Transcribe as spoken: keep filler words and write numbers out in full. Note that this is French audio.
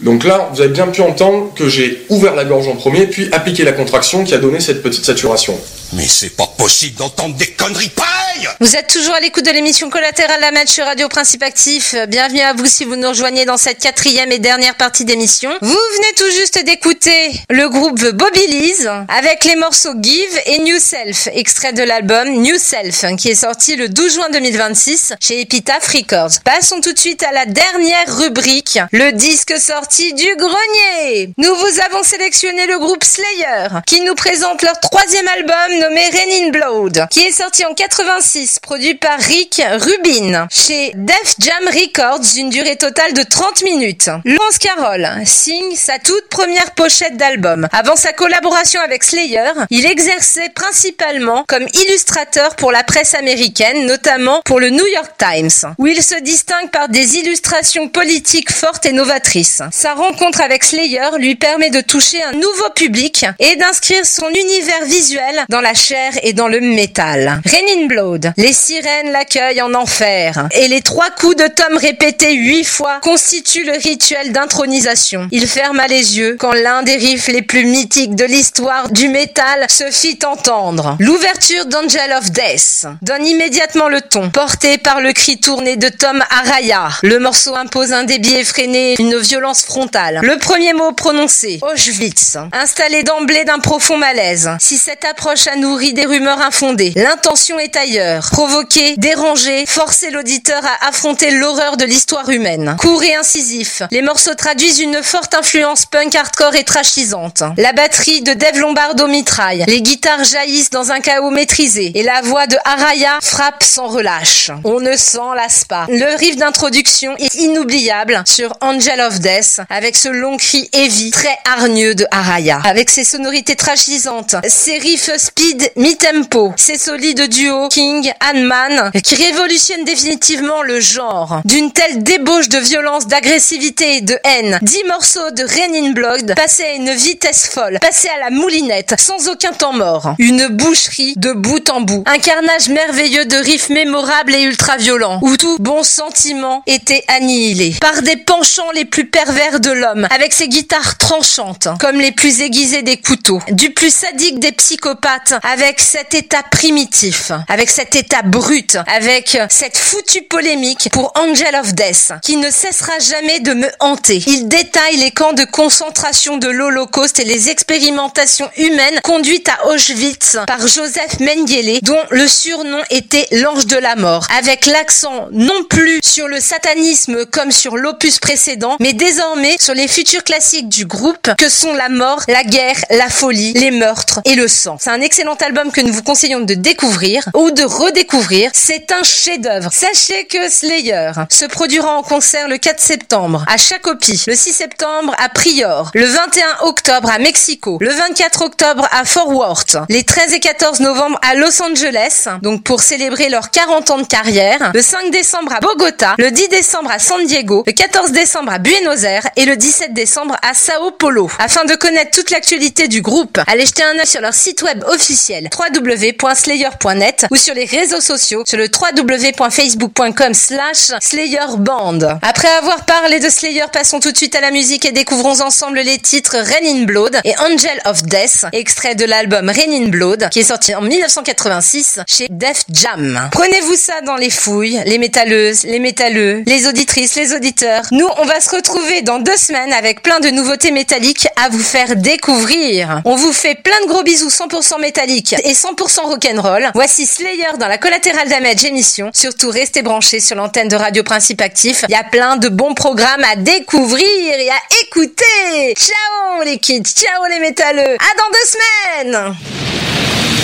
Donc là, vous avez bien pu entendre que j'ai ouvert la gorge en premier, puis appliqué la contraction qui a donné cette petite saturation. Mais c'est pas possible d'entendre des conneries pareilles! Vous êtes toujours à l'écoute de l'émission Collatérale La Match sur Radio Principe Actif. Bienvenue à vous si vous nous rejoignez dans cette quatrième et dernière partie d'émission. Vous venez tout juste d'écouter le groupe Bobby Lees avec les morceaux Give et New Self, extrait de l'album New Self qui est sorti le douze juin deux mille vingt-six chez Epitaph Records. Passons tout de suite à la dernière rubrique, le disque sorti du grenier. Nous vous avons sélectionné le groupe Slayer qui nous présente leur troisième album nommé Rain in Blood, qui est sorti en quatre-vingt-six, produit par Rick Rubin chez Def Jam Records, d'une durée totale de trente minutes. Lance Carroll signe sa toute première pochette d'album. Avant sa collaboration avec Slayer, il exerçait principalement comme illustrateur pour la presse américaine, notamment pour le New York Times, où il se distingue par des illustrations politiques fortes et novatrices. Sa rencontre avec Slayer lui permet de toucher un nouveau public et d'inscrire son univers visuel dans la chair et dans le métal. Rain in Blood, les sirènes l'accueillent en enfer et les trois coups de tom répétés huit fois constituent le rituel d'intronisation. Il ferma les yeux quand l'un des riffs les plus mythiques de l'histoire du métal se fit entendre. L'ouverture d'Angel of Death donne immédiatement le ton, porté par le cri tourné de Tom Araya. Le morceau impose un débit effréné, une violence frontale. Le premier mot prononcé, Auschwitz, installé d'emblée d'un profond malaise. Si cette approche a nourri des rumeurs infondées, l'intention est ailleurs. Provoquer, déranger, forcer l'auditeur à affronter l'horreur de l'histoire humaine. Court et incisif, les morceaux traduisent une forte influence punk hardcore et trashisante. La batterie de Dave Lombardo mitraille, les guitares jaillissent dans un chaos maîtrisé et la voix de Araya frappe sans relâche. On ne s'en lasse pas. Le riff d'introduction est inoubliable sur Angel of Death avec ce long cri heavy, très hargneux de Araya. Avec ses sonorités trashisantes, ses riffs speed mi-tempo, ses solides duos King and Man qui révolutionnent définitivement le genre. D'une telle débauche de violence, d'agressivité et de haine, dix morceaux de Rain in Blood passaient à une vitesse folle, passaient à la moulinette, sans aucun temps mort. Une boucherie de bout en bout. Un carnage merveilleux de riffs mémorables et ultra-violents, où tout bon sentiment était annihilé. Par des penchants les plus pervers de l'homme, avec ses guitares tranchantes, comme les plus aiguisées des couteaux. Du plus sadique des psychopathes, avec cet état primitif, avec cet état brut, avec cette foutue polémique pour Angel of Death, qui ne cessera jamais de me hanter. Il détaille les camps de concentration de l'Holocauste et les expérimentations humaines conduites à Auschwitz par Joseph Mengele, dont le surnom était l'ange de la mort, avec l'accent non plus sur le satanisme comme sur l'opus précédent, mais désormais sur les futurs classiques du groupe que sont la mort, la guerre, la folie, les meurtres et le sang. C'est un excellent album que nous vous conseillons de découvrir ou de redécouvrir. C'est un chef-d'œuvre. Sachez que Slayer se produira en concert le quatre septembre à Shakopee, le six septembre à Prior, le vingt et un octobre à Mexico, le vingt-quatre octobre à Fort Worth, les treize et quatorze novembre à Los Angeles, donc pour célébrer leurs quarante ans de carrière, le cinq décembre à Bogota, le dix décembre à San Diego, le quatorze décembre à Buenos Aires et le dix-sept décembre à Sao Paulo. Afin de connaître toute l'actualité du groupe, allez jeter un œil sur leur site web officiel w w w point slayer point net ou sur les réseaux sociaux sur le w w w point facebook point com slash slayer band. Après avoir parlé de Slayer, passons tout de suite à la musique et découvrons ensemble les titres Rain in Blood et Angel of Death, extrait de l'album Rain in Blood qui est sorti en dix-neuf cent quatre-vingt-six chez Def Jam. Prenez-vous ça dans les fouilles, les métalleuses, les métalleux, les auditrices, les auditeurs. Nous, on va se retrouver dans deux semaines avec plein de nouveautés métalliques à vous faire découvrir. On vous fait plein de gros bisous cent pour cent métalliques et cent pour cent rock'n'roll. Voici Slayer dans la Collatérale Damage émission. Surtout, restez branchés sur l'antenne de Radio Principe Actif. Il y a plein de bons programmes à découvrir et à écouter. Ciao les kids, ciao les métalleux. À dans deux semaines.